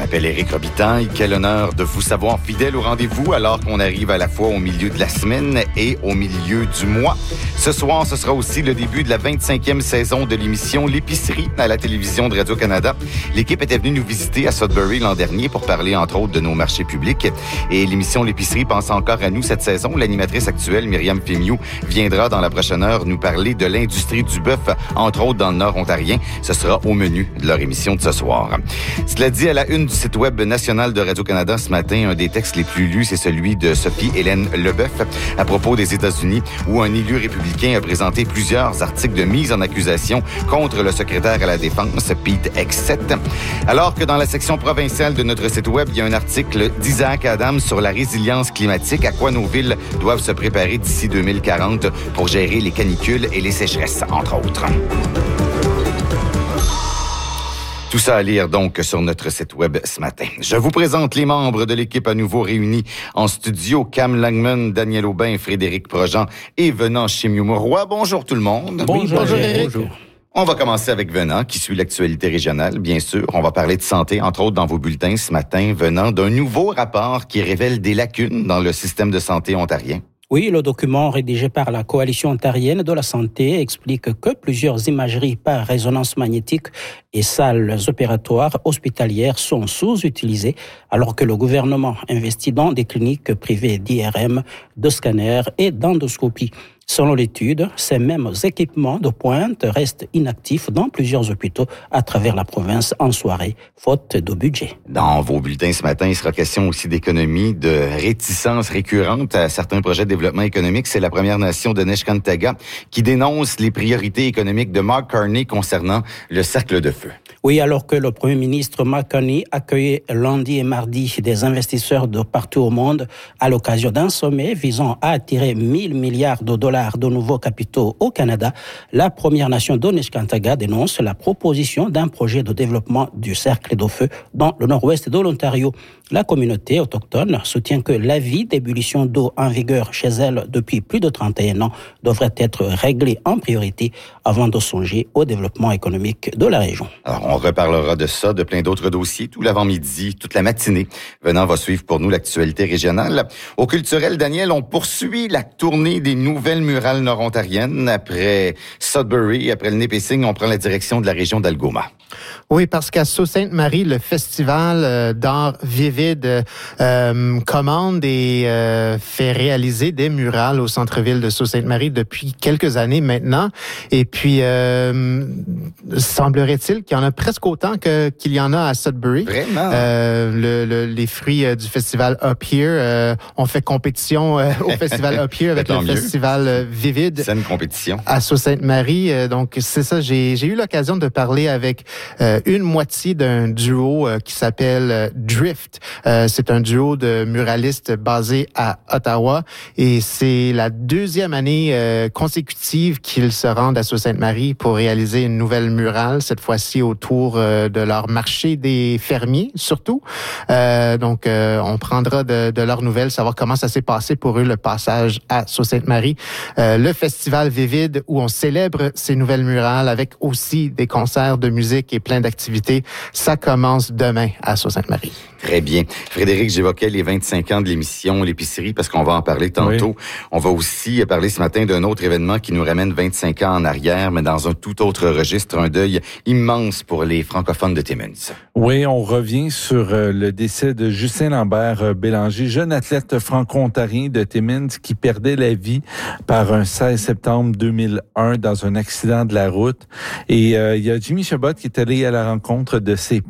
m'appelle Éric Robitaille. Quel honneur de vous savoir fidèle au rendez-vous alors qu'on arrive à la fois au milieu de la semaine et au milieu du mois. Ce soir, ce sera aussi le début de la 25e saison de l'émission L'épicerie à la télévision de Radio-Canada. L'équipe était venue nous visiter à Sudbury l'an dernier pour parler entre autres de nos marchés publics. Et l'émission L'épicerie pense encore à nous cette saison. L'animatrice actuelle, Myriam Fémiou, viendra dans la prochaine heure nous parler de l'industrie du bœuf, entre autres dans le Nord ontarien. Ce sera au menu de leur émission de ce soir. Cela dit, à la une du site web national de Radio-Canada ce matin, un des textes les plus lus, c'est celui de Sophie-Hélène Leboeuf à propos des États-Unis, où un élu républicain a présenté plusieurs articles de mise en accusation contre le secrétaire à la Défense, Pete Hegseth. Alors que dans la section provinciale de notre site web, il y a un article d'Isaac Adams sur la résilience climatique, à quoi nos villes doivent se préparer d'ici 2040 pour gérer les canicules et les sécheresses, entre autres. Tout ça à lire donc sur notre site web ce matin. Je vous présente les membres de l'équipe à nouveau réunis en studio. Cam Langman, Daniel Aubin, Frédéric Projean et Venant Chimiou-Mauroy. Bonjour tout le monde. Bonjour. Bonjour. On va commencer avec Venant, qui suit l'actualité régionale, bien sûr. On va parler de santé, entre autres dans vos bulletins ce matin, venant d'un nouveau rapport qui révèle des lacunes dans le système de santé ontarien. Oui, le document rédigé par la Coalition ontarienne de la santé explique que plusieurs imageries par résonance magnétique et salles opératoires hospitalières sont sous-utilisées, alors que le gouvernement investit dans des cliniques privées d'IRM, de scanners et d'endoscopie. Selon l'étude, ces mêmes équipements de pointe restent inactifs dans plusieurs hôpitaux à travers la province en soirée, faute de budget. Dans vos bulletins ce matin, il sera question aussi d'économie, de réticence récurrente à certains projets de développement économique. C'est la Première Nation de Neskantaga qui dénonce les priorités économiques de Mark Carney concernant le cercle de feu. Oui, alors que le premier ministre Mark Carney accueillait lundi et mardi des investisseurs de partout au monde à l'occasion d'un sommet visant à attirer 1 000 milliards de dollars de nouveaux capitaux au Canada, la Première Nation de Neskantaga dénonce la proposition d'un projet de développement du cercle de feu dans le nord-ouest de l'Ontario. La communauté autochtone soutient que l'avis d'ébullition d'eau en vigueur chez elle depuis plus de 31 ans devrait être réglé en priorité avant de songer au développement économique de la région. Alors, on reparlera de ça, de plein d'autres dossiers, tout l'avant-midi, toute la matinée. Venant va suivre pour nous l'actualité régionale. Au culturel, Daniel, on poursuit la tournée des nouvelles murales nord-ontariennes. Après Sudbury, après le Nipissing, on prend la direction de la région d'Algoma. Oui, parce qu'à Sault-Sainte-Marie, le festival d'art vivide commande et fait réaliser des murales au centre-ville de Sault-Sainte-Marie depuis quelques années maintenant. Et puis, semblerait-il qu'il y en a presque autant qu'il y en a à Sudbury. Vraiment? Les fruits du festival Up Here ont fait compétition au festival Up Here avec le festival Vivide. C'est une compétition. À Sault-Sainte-Marie. Donc, c'est ça. J'ai eu l'occasion de parler avec une moitié d'un duo qui s'appelle Drift. C'est un duo de muralistes basé à Ottawa et c'est la deuxième année consécutive qu'ils se rendent à Sault-Sainte-Marie pour réaliser une nouvelle murale, cette fois-ci autour de leur marché des fermiers, surtout. Donc, on prendra de leurs nouvelles, savoir comment ça s'est passé pour eux, le passage à Sault-Sainte-Marie. Le festival Vivide où on célèbre ces nouvelles murales avec aussi des concerts de musique et plein d'activités. Ça commence demain à Sault-Sainte-Marie. Très bien. Frédéric, j'évoquais les 25 ans de l'émission L'épicerie parce qu'on va en parler tantôt. Oui. On va aussi parler ce matin d'un autre événement qui nous ramène 25 ans en arrière, mais dans un tout autre registre, un deuil immense pour les francophones de Timmins. Oui, on revient sur le décès de Justin Lambert Bélanger, jeune athlète franco-ontarien de Timmins qui perdait la vie par un 16 septembre 2001 dans un accident de la route. Et il y a Jimmy Chabot qui est allé à la rencontre de ses